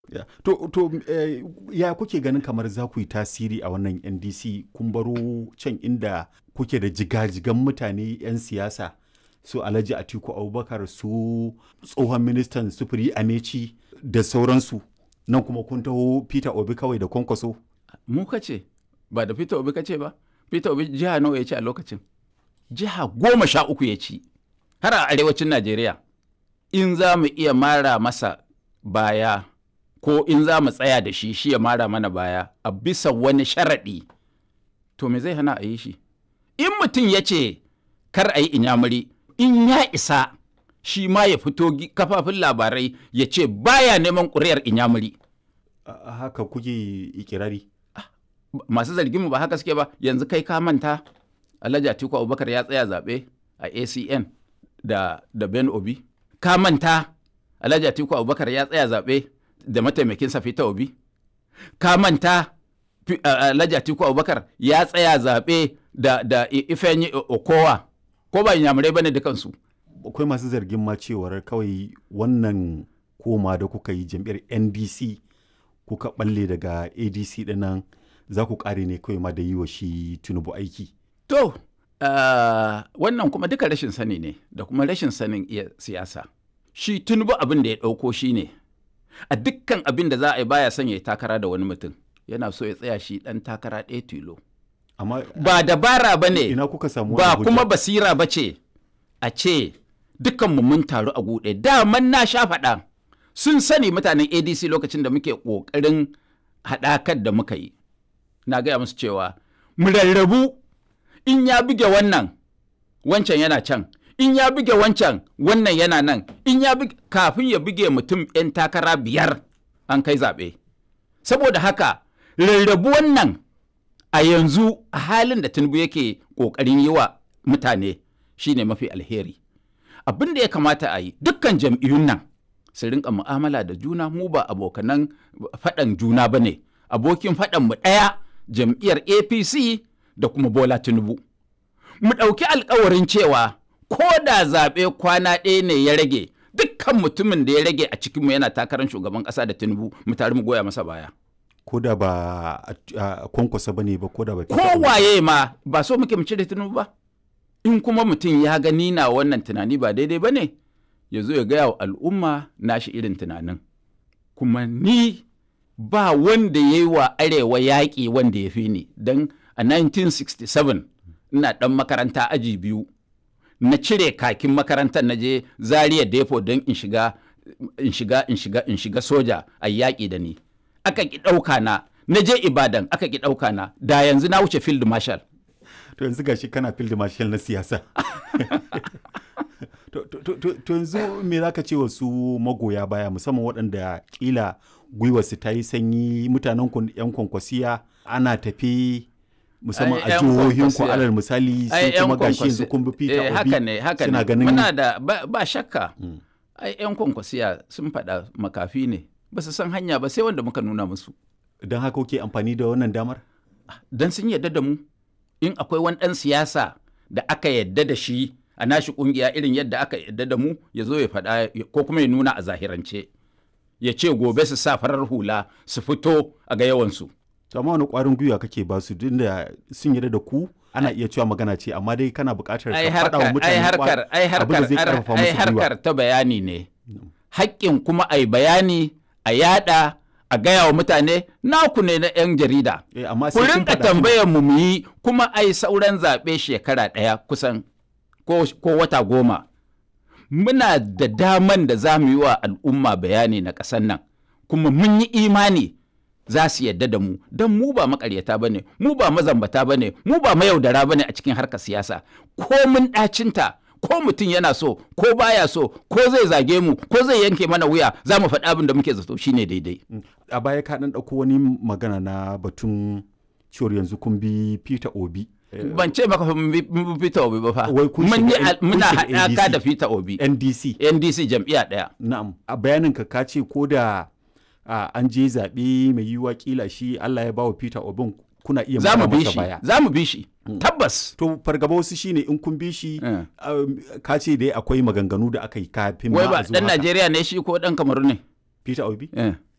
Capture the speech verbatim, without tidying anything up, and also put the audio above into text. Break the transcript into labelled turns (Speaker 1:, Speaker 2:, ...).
Speaker 1: Yeah. To, to eh, ya kuke ganin kamar za ku yi tasiri a wannan N D C kun baro can inda kuke da jigajigan mutane 'yan siyasa su Alhaji Atiku Abubakar su tsohon ministan sufuri Amechi da sauransu nan kuma kun taho Peter Obi kawai da Kwankwaso.
Speaker 2: Mu kace ba da Peter Obi kace ba. Peter Obi jiha nawa ya ci a lokacin? Jiha goma sha uku ya ci har a arewacin Najeriya. In za mu iya mara masa baya ko in za mu tsaya da shi shi ya mara mana baya a bisa wani sharaɗi, to me zai hana a yi shi? In mutum ya ce kar a yi inyamuri, in ya isa shi ma ya fito kafafin labarai ya ce baya neman ƙuri'ar inyamuri.
Speaker 1: Haka kuke ikirari?
Speaker 2: Masu zarginmu ba haka suke ba. Yanzu kai ka manta Alhaji Atiku Abubakar ya tsaya zaɓe a A C N da, da Ben Obi. Ka manta Alhaji Atiku Abubakar ya tsaya zaɓe da mataimakinsa Peter Obi. Ka manta Alhaji Atiku Abubakar ya tsaya zaɓe da, da Ifeanyi Okowa, ko ba inyamurai bane dukansu.
Speaker 1: Akwai masu zargin ma cewar kawai wannan koma da kuka yi jam'iyyar N D C kuka balle daga A D C dinnan za ku kare ne kawai ma da yi wa shi Tinubu aiki.
Speaker 2: To, uh, wannan kuma duka rashin sani ne da kuma rashin sanin iya siyasa. Shi Tinubu abin da ya ɗauko shi ne, a dukkan abin da za a yi baya son ya yi takara da wani mutum, yana so ya tsaya shi ɗan takara ɗaya tilo.
Speaker 1: Amma
Speaker 2: ba dabara ba ne,
Speaker 1: ina kuka samu
Speaker 2: ba kuma basira ba ce a ce dukkanmu mun taru a guɗe. Daman na sha faɗa sun sani mutanen A D C lokacin da muke ƙoƙarin haɗakar da muka yi. Na gaya musu cewa mu rarrabu, in ya buge wannan wancan yana can, in ya buge wancan wannan yana nan, in ya buge kafin ya buge mutum 'yan takara biyar an kai zaɓe. Saboda haka rarrabu wannan a yanzu a halin da Tinubu yake ƙoƙarin yi wa mutane shine mafi alheri. Abin da ya kamata a yi, dukkan jam'iyyun nan su rinka mu'amala da juna, mu ba abokanan faɗan juna ba ne. Abokin faɗan mu ɗaya, jam'iyyar A P C da kuma Bola Tinubu. Mu ɗauki alkawarin cewa ko da zaɓe kwana ɗaya ne ya rage, dukkan mutumin da ya rage a cikinmu yana takarar shugaban ƙasa da Tinubu, mu tare mu goya masa baya.
Speaker 1: Ko da ba a Kwankwasa ba ne ba, ko da ba
Speaker 2: kowaye ma ba so muke mu cire Tinubu ba. In kuma mutum ya gani na wannan tunani ba daidai ba ne, ya zo ya gaya wa al'umma nashi irin tunanin. Kuma ni ba wanda ya yi wa arewa yaƙi wanda ya fi ni, don a nineteen sixty-seven ina ɗan makaranta aji biyu, na cire kakin makarantar na je Zaria Depo don in shiga in shiga in shiga in shiga soja a yaƙi da ni. Aka ki ɗauka na, na je Ibadan aka ki ɗauka na, da yanzu na wuce field marshal.
Speaker 1: To yanzu gashi kana field marshal na siyasa. To yanzu me za ka ce wa su magoya baya, musamman waɗanda ƙila gwiwarsu ta yi sanyi, mutanen ku 'yan Kwankwasiya ana tafi musamman a jihohin ku alal misali sai kuma gashi yanzu kun bi Peter Obi.
Speaker 2: Haka ne, haka ne. Muna da ba shakka. Ai 'yan Kwankwasiya sun faɗa makafi ne, ba su san hanya ba sai wanda muka nuna musu.
Speaker 1: Don haka kuke amfani da wannan damar?
Speaker 2: Don sun yarda da mu. In akwai wani ɗan siyasa da aka yarda da shi a nashi ƙungiya irin yadda aka yarda da mu, ya zo ya faɗa ko kuma ya nuna a zahirance. Ya ce gobe su sa farar hula su fito a ga yawansu.
Speaker 1: Amma wani ƙwarin gwiwa kake ba su duk da sun yarda da ku, ana iya cewa magana ce, amma dai kana buƙatar ka faɗa wa mutane abin da zai ƙarfafa musu gwiwa.
Speaker 2: Ai harkar ta bayani ne. Haƙƙin kuma a yi bayani, a yaɗa, a gaya wa mutane naku ne na 'yan jarida. Ku rinka tambayar mu mu yi, kuma ai sauran zaɓe shekara ɗaya kusan ko, ko wata goma. Muna da daman da za mu yi wa al'umma bayani na ƙasar nan, kuma mun yi imani za su yadda da mu, don mu ba makaryata ba ne, mu ba mazambata ba ne, mu ba mayaudara ba ne a cikin harkar siyasa. Ko mun ɗacinta, ko mutum yana so, ko baya so, ko zai zage mu, ko zai yanke mana wuya, za mu faɗi abin da muke zato shine daidai.
Speaker 1: A baya ka ɗan ɗauko wani magana na batun cewar yanzu kun bi Peter Obi.
Speaker 2: Ban ce maka mun bi Peter Obi ba fa. Muna haɗaka da Peter Obi.
Speaker 1: N D C.
Speaker 2: N D C jam'iyya ɗaya.
Speaker 1: Na'am. A bayanin ka ka ce ko da an je zaɓe mai yiwuwa kila shi Allah ya bawa Peter Obi kuna iya mara masa baya.
Speaker 2: Za mu bi shi. Tabbas.
Speaker 1: To fargaba wasu shine in kun bi shi ka ce dai akwai maganganu da aka yi kafin
Speaker 2: ma a zuwa. Wai ba ɗan Najeriya ne shi ko ɗan Kamaru ne?
Speaker 1: Peter Obi?